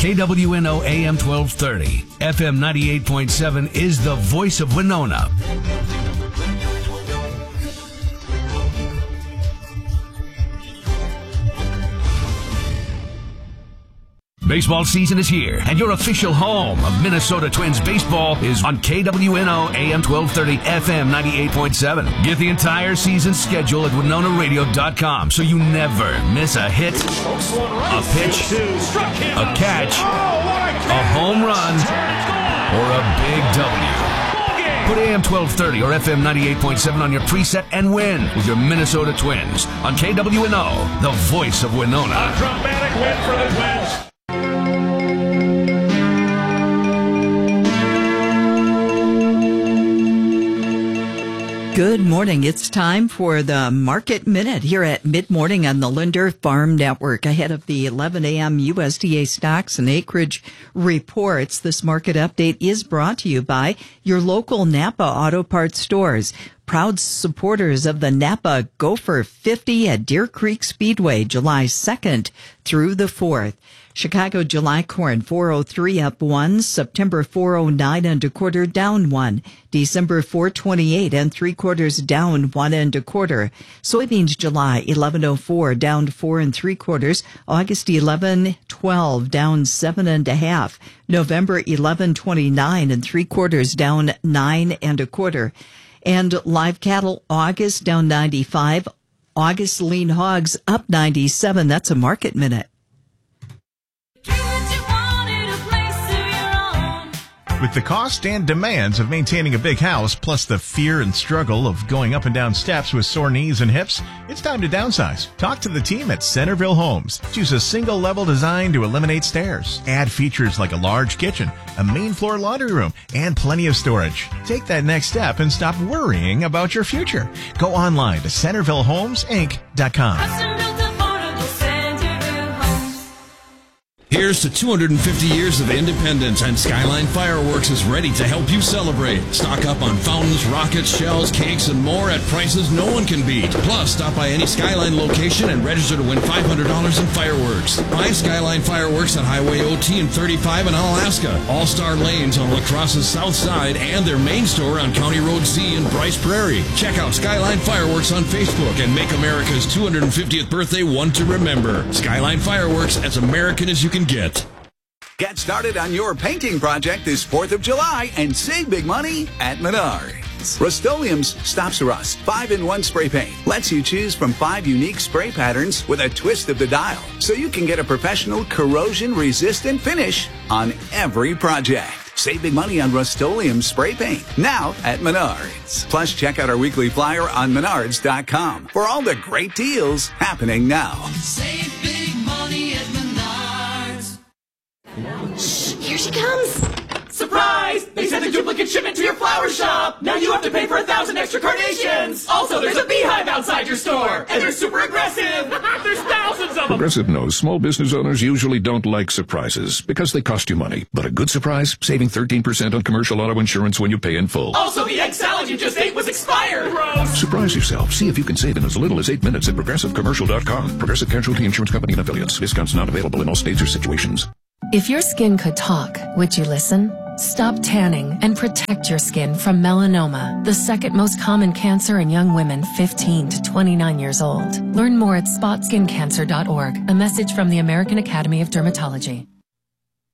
KWNO AM 1230, FM 98.7 is the voice of Winona. Baseball season is here, and your official home of Minnesota Twins baseball is on KWNO AM 1230, FM 98.7. Get the entire season schedule at WinonaRadio.com so you never miss a hit, a pitch, a catch, a home run, or a big W. Put AM 1230 or FM 98.7 on your preset and win with your Minnesota Twins on KWNO, the voice of Winona. A dramatic win for the Twins. Good morning. It's time for the Market Minute here at mid-morning on the Linder Farm Network. Ahead of the 11 a.m. USDA stocks and acreage reports, this market update is brought to you by your local Napa Auto Parts stores. Proud supporters of the Napa Gopher 50 at Deer Creek Speedway, July 2nd through the 4th. Chicago July corn 403 up 1, September 409 1/4 down 1, December 428 3/4 down 1 1/4. Soybeans July 1104 down 4 3/4, August 1112 down 7 1/2, November 1129 3/4 down 9 1/4. And live cattle August down 95, August lean hogs up 97. That's a Market Minute. With the cost and demands of maintaining a big house, plus the fear and struggle of going up and down steps with sore knees and hips, it's time to downsize. Talk to the team at Centerville Homes. Choose a single-level design to eliminate stairs. Add features like a large kitchen, a main floor laundry room, and plenty of storage. Take that next step and stop worrying about your future. Go online to CentervilleHomesInc.com. Here's to 250 years of independence, and Skyline Fireworks is ready to help you celebrate. Stock up on fountains, rockets, shells, cakes, and more at prices no one can beat. Plus, stop by any Skyline location and register to win $500 in fireworks. Find Skyline Fireworks on Highway OT and 35 in Alaska, All-Star Lanes on La Crosse's south side, and their main store on County Road C in Bryce Prairie. Check out Skyline Fireworks on Facebook and make America's 250th birthday one to remember. Skyline Fireworks, as American as you can get. Get started on your painting project this 4th of July and save big money at Menards. Rust-Oleum's Stops Rust 5-in-1 spray paint lets you choose from 5 unique spray patterns with a twist of the dial, so you can get a professional corrosion-resistant finish on every project. Save big money on Rust-Oleum spray paint now at Menards. Plus, check out our weekly flyer on Menards.com for all the great deals happening now. Save big money at Menards. Shh, here she comes. Surprise! They sent a duplicate shipment to your flower shop. Now you have to pay for 1,000 extra carnations. Also, there's a beehive outside your store, and they're super aggressive. There's thousands of them. Progressive knows small business owners usually don't like surprises because they cost you money. But a good surprise, saving 13% on commercial auto insurance when you pay in full. Also, the egg salad you just ate was expired. Gross. Surprise yourself. See if you can save in as little as 8 minutes at ProgressiveCommercial.com. Progressive Casualty Insurance Company and Affiliates. Discounts not available in all states or situations. If your skin could talk, would you listen? Stop tanning and protect your skin from melanoma, the second most common cancer in young women 15 to 29 years old. Learn more at spotskincancer.org. A message from the American Academy of Dermatology.